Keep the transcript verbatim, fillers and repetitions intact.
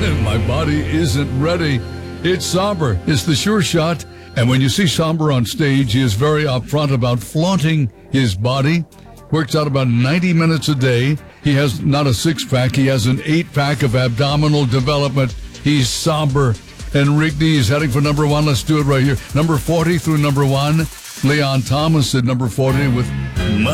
My body isn't ready. It's Somber. It's the Sure Shot. And when you see Somber on stage, he is very upfront about flaunting his body. Works out about ninety minutes a day. He has not a six-pack. He has an eight-pack of abdominal development. He's Somber. And Rick D is heading for number one. Let's do it right here. Number forty through number one. Leon Thomas at number forty with